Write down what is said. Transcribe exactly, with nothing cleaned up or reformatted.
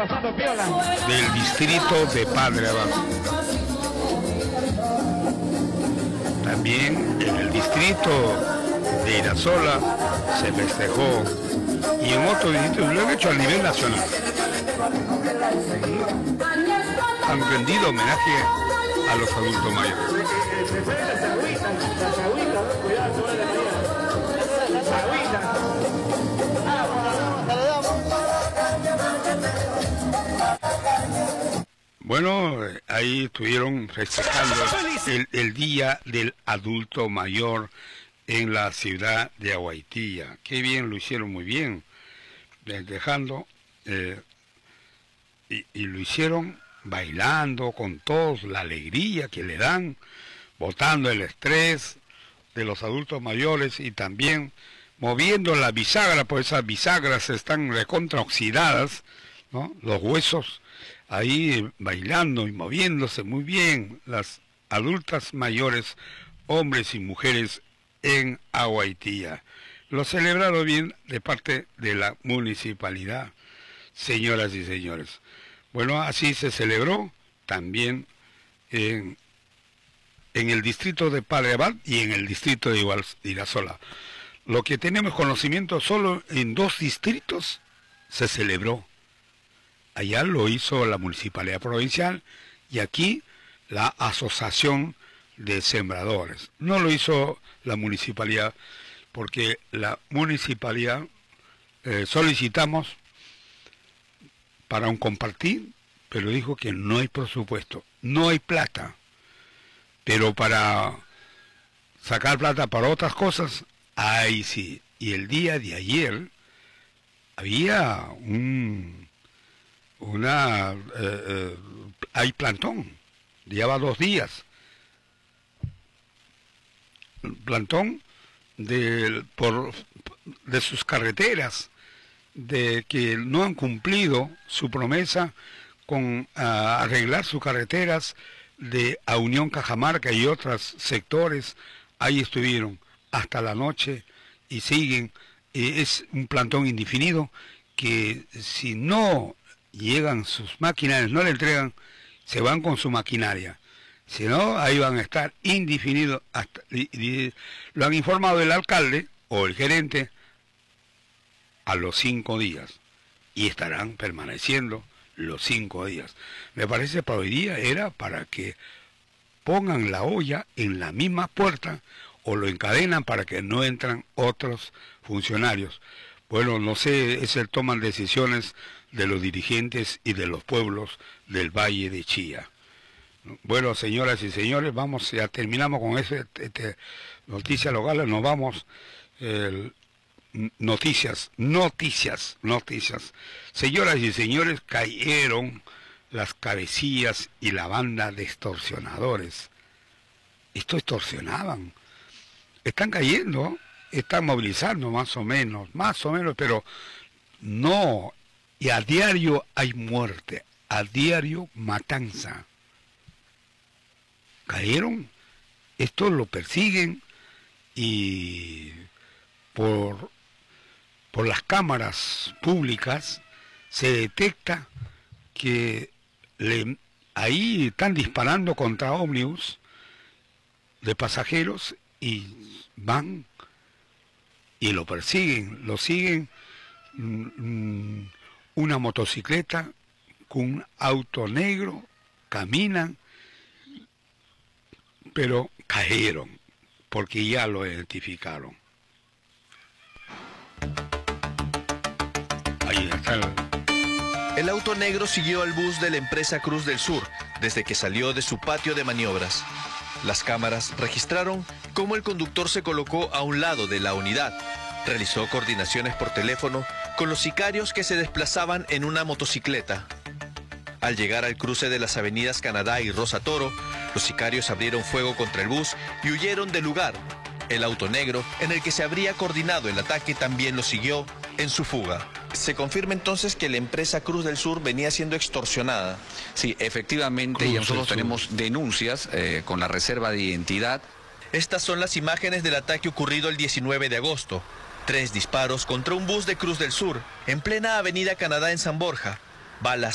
del distrito de Padre Abad. También en el distrito de Irasola se festejó y en otros distritos lo han hecho a nivel nacional. Han rendido homenaje a los adultos mayores. Bueno, ahí estuvieron festejando el, el Día del Adulto Mayor en la ciudad de Aguaitía. Qué bien, lo hicieron muy bien, festejando, eh, y, y lo hicieron bailando con todos, la alegría que le dan, botando el estrés de los adultos mayores y también moviendo la bisagra, pues esas bisagras están recontraoxidadas, ¿no? Los huesos ahí bailando y moviéndose muy bien, las adultas mayores, hombres y mujeres en Aguaitía. Lo celebraron bien de parte de la municipalidad, señoras y señores. Bueno, así se celebró también en, en el distrito de Padre Abad y en el distrito de Irasola. Lo que tenemos conocimiento, solo en dos distritos se celebró. Allá lo hizo la Municipalidad Provincial y aquí la Asociación de Sembradores. No lo hizo la Municipalidad porque la Municipalidad eh, solicitamos para un compartir, pero dijo que no hay presupuesto, no hay plata. Pero para sacar plata para otras cosas, ahí sí. Y el día de ayer había un... una eh, eh, hay plantón, lleva dos días, plantón de, por, de sus carreteras, de que no han cumplido su promesa con uh, arreglar sus carreteras de a Unión Cajamarca y otros sectores. Ahí estuvieron hasta la noche y siguen. Eh, es un plantón indefinido que si no llegan sus maquinarias, no le entregan, se van con su maquinaria. Si no, ahí van a estar indefinidos. Hasta, y, y, lo han informado el alcalde o el gerente a los cinco días. Y estarán permaneciendo los cinco días. Me parece que para hoy día era para que pongan la olla en la misma puerta o lo encadenan para que no entran otros funcionarios. Bueno, no sé, es el toman decisiones de los dirigentes y de los pueblos del Valle de Chía. Bueno, señoras y señores, vamos, ya terminamos con esa este, noticia local, nos vamos, eh, noticias, noticias, noticias. Señoras y señores, cayeron las cabecillas y la banda de extorsionadores. Esto extorsionaban. Están cayendo, están movilizando más o menos, más o menos, pero no. Y a diario hay muerte, a diario matanza. Cayeron, esto lo persiguen y por, por las cámaras públicas se detecta que le, ahí están disparando contra ómnibus de pasajeros y van y lo persiguen, lo siguen. Mmm, una motocicleta con un auto negro, caminan, pero cayeron, porque ya lo identificaron. Ahí está el... El auto negro siguió al bus de la empresa Cruz del Sur, desde que salió de su patio de maniobras. Las cámaras registraron cómo el conductor se colocó a un lado de la unidad. Realizó coordinaciones por teléfono con los sicarios que se desplazaban en una motocicleta. Al llegar al cruce de las avenidas Canadá y Rosa Toro, los sicarios abrieron fuego contra el bus y huyeron del lugar. El auto negro, en el que se habría coordinado el ataque, también lo siguió en su fuga. Se confirma entonces que la empresa Cruz del Sur venía siendo extorsionada. Sí, efectivamente, Cruz y nosotros del tenemos Sur. denuncias eh, con la reserva de identidad. Estas son las imágenes del ataque ocurrido el diecinueve de agosto. Tres disparos contra un bus de Cruz del Sur, en plena avenida Canadá en San Borja. Balas